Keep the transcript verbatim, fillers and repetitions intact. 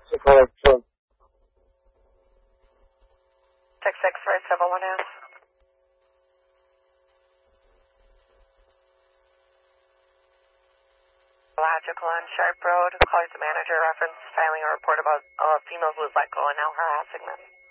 six five two. six six right seven one half. Logical on Sharp Road. Calling the manager reference filing a report about a female who was let go and now harassing them.